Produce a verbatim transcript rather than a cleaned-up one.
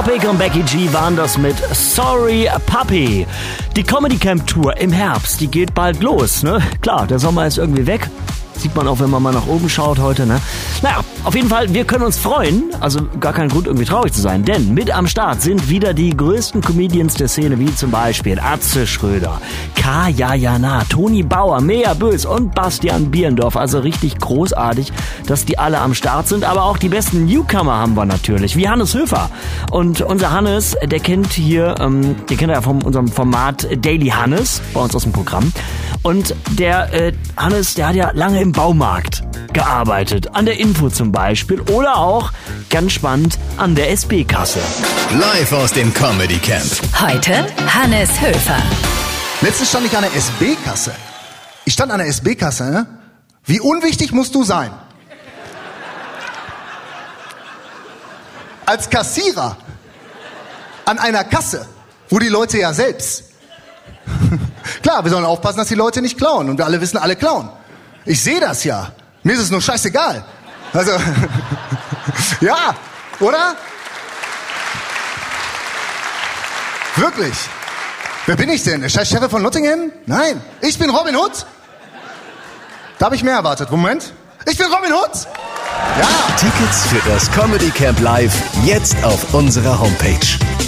Baker und Becky G waren das mit Sorry Puppy. Die Comedy Camp Tour im Herbst, die geht bald los, ne? Klar, der Sommer ist irgendwie weg. Sieht man auch, wenn man mal nach oben schaut heute, ne? Naja, auf jeden Fall, wir können uns freuen. Also gar kein Grund, irgendwie traurig zu sein. Denn mit am Start sind wieder die größten Comedians der Szene, wie zum Beispiel Atze Schröder, Kaya Jana, Toni Bauer, Mea Bös und Bastian Bierendorf. Also richtig großartig, dass die alle am Start sind. Aber auch die besten Newcomer haben wir natürlich, wie Hannes Höfer. Und unser Hannes, der kennt hier, ähm, den kennt er ja von unserem Format Daily Hannes, bei uns aus dem Programm. Und der äh, Hannes, der hat ja lange im Baumarkt gearbeitet. An der Info zum Beispiel. Oder auch, ganz spannend, an der S B-Kasse. Live aus dem Comedy Camp. Heute Hannes Höfer. Letztens stand ich an der S B-Kasse. Ich stand an der S B-Kasse, ne? Wie unwichtig musst du sein? Als Kassierer an einer Kasse, wo die Leute ja selbst... Klar, wir sollen aufpassen, dass die Leute nicht klauen. Und wir alle wissen, alle klauen. Ich sehe das ja. Mir ist es nur scheißegal. Also, ja, oder? Wirklich. Wer bin ich denn? Der scheiß Sheriff von Nottingham? Nein, ich bin Robin Hood. Da habe ich mehr erwartet. Moment. Ich bin Robin Hood. Ja. Tickets für das Comedy Camp Live jetzt auf unserer Homepage.